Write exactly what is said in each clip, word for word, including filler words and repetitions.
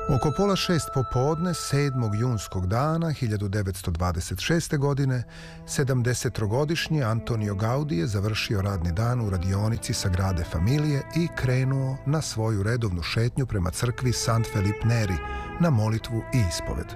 Oko pola šest popodne, sedmog junskog dana hiljadu devetsto dvadeset šeste. godine, sedamdesetogodišnji Antonio Gaudi je završio radni dan u radionici Sagrade Familije i krenuo na svoju redovnu šetnju prema crkvi Sant Filip Neri na molitvu i ispoved.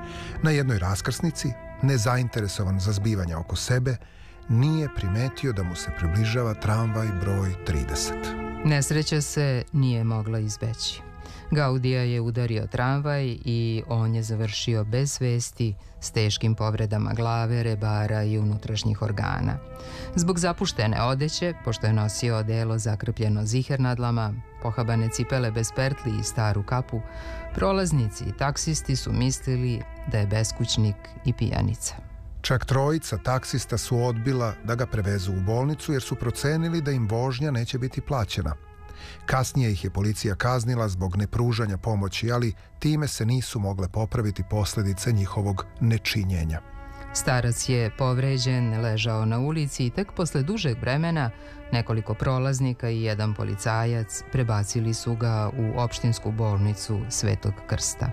Na jednoj raskrsnici, nezainteresovan za zbivanja oko sebe, nije primetio da mu se približava tramvaj broj trideset. Nesreća se nije mogla izbeći. Gaudija je udario tramvaj i on je završio bez svesti s teškim povredama glave, rebara i unutrašnjih organa. Zbog zapuštene odeće, pošto je nosio odelo zakrpljeno zihernadlama, pohabane cipele bez pertli i staru kapu, prolaznici i taksisti su mislili da je beskućnik i pijanica. Čak trojica taksista su odbila da ga prevezu u bolnicu jer su procenili da im vožnja neće biti plaćena. Kasnije ih je policija kaznila zbog nepružanja pomoći, ali time se nisu mogle popraviti posljedice njihovog nečinjenja. Starac je povređen, ležao na ulici i tek posle dužeg vremena nekoliko prolaznika i jedan policajac prebacili su ga u opštinsku bolnicu Svetog Krsta.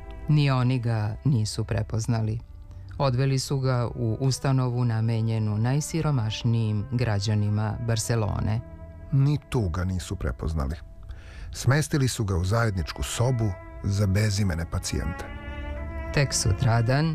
Ni oni ga nisu prepoznali. Odveli su ga u ustanovu namenjenu najsiromašnijim građanima Barselone. Ni tu ga nisu prepoznali. Smestili su ga u zajedničku sobu za bezimene pacijente. Tek sutradan,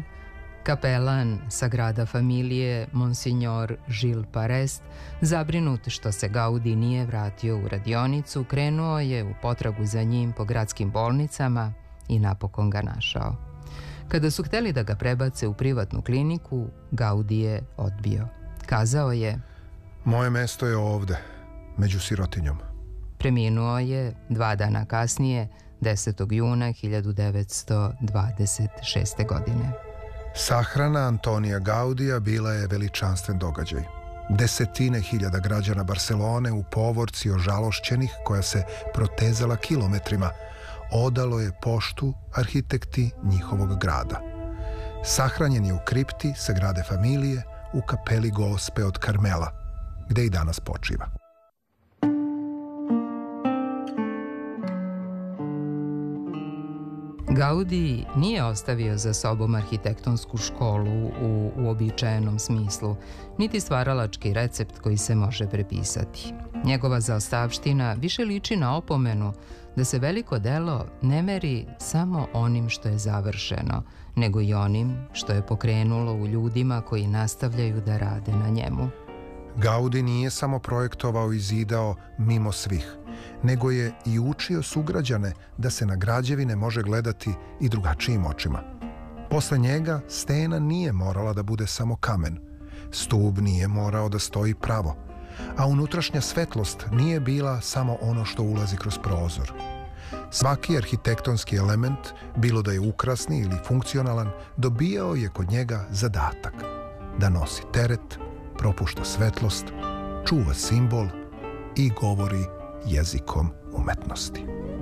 kapelan Sagrada Familije, Monsignor Gilles Parest, zabrinut što se Gaudi nije vratio u radionicu, krenuo je u potragu za njim po gradskim bolnicama i napokon ga našao. Kada su hteli da ga prebace u privatnu kliniku, Gaudi je odbio. Kazao je: "Moje mesto je ovde, među sirotinjom." Preminuo je dva dana kasnije, desetog juna hiljadu devetsto dvadeset šeste. godine. Sahrana Antonija Gaudija bila je veličanstven događaj. Desetine hiljada građana Barselone u povorci ožalošćenih, koja se protezala kilometrima, odalo je poštu arhitekti njihovog grada. Sahranjen je u kripti Sagrade Familije u kapeli Gospe od Karmela, gde i danas počiva. Gaudi nije ostavio za sobom arhitektonsku školu u uobičajenom smislu, niti stvaralački recept koji se može prepisati. Njegova zaostavština više liči na opomenu da se veliko delo ne meri samo onim što je završeno, nego i onim što je pokrenulo u ljudima koji nastavljaju da rade na njemu. Gaudi nije samo projektovao i zidao mimo svih, nego je i učio sugrađane da se na građevine može gledati i drugačijim očima. Posle njega stena nije morala da bude samo kamen, stub nije morao da stoji pravo, a unutrašnja svetlost nije bila samo ono što ulazi kroz prozor. Svaki arhitektonski element, bilo da je ukrasni ili funkcionalan, dobijao je kod njega zadatak da nosi teret, propušta svetlost, čuva simbol i govori jezikom umetnosti.